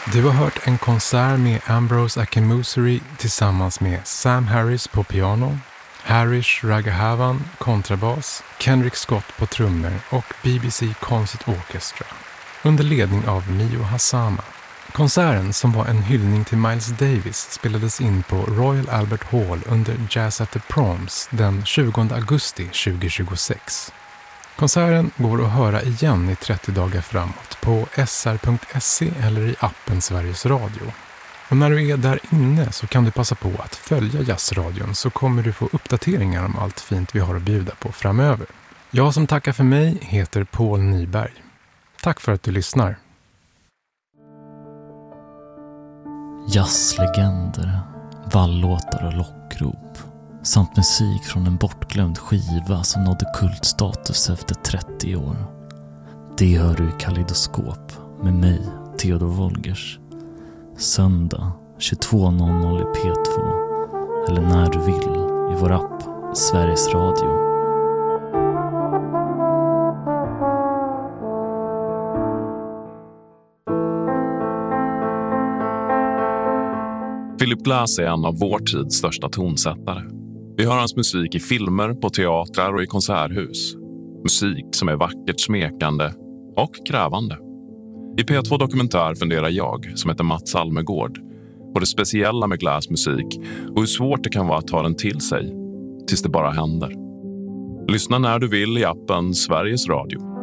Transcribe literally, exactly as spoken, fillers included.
Du har hört en konsert med Ambrose Akinmusiri tillsammans med Sam Harris på piano, Harish Raghavan kontrabas, Kendrick Scott på trummor och B B C Concert Orchestra under ledning av Mio Hasama. Konserten, som var en hyllning till Miles Davis, spelades in på Royal Albert Hall under Jazz at the Proms den tjugonde augusti tjugohundratjugosex. Konserten går att höra igen i trettio dagar framåt på s r punkt se eller i appen Sveriges Radio. Och när du är där inne så kan du passa på att följa Jazzradion, så kommer du få uppdateringar om allt fint vi har att bjuda på framöver. Jag som tackar för mig heter Paul Nyberg. Tack för att du lyssnar. Jazzlegender, vallåtar och lockrop samt musik från en bortglömd skiva som nådde kultstatus efter trettio år. Det hör du i Kaleidoskop med mig, Theodor Wolgers. Söndag tjugotvå noll noll i P två eller när du vill i vår app Sveriges Radio. Philip Glass är en av vår tids största tonsättare. Vi hör hans musik i filmer, på teatrar och i konserthus. Musik som är vackert smekande och krävande. I P två Dokumentär funderar jag, som heter Mats Almegård, på det speciella med Glass musik och hur svårt det kan vara att ta den till sig tills det bara händer. Lyssna när du vill i appen Sveriges Radio.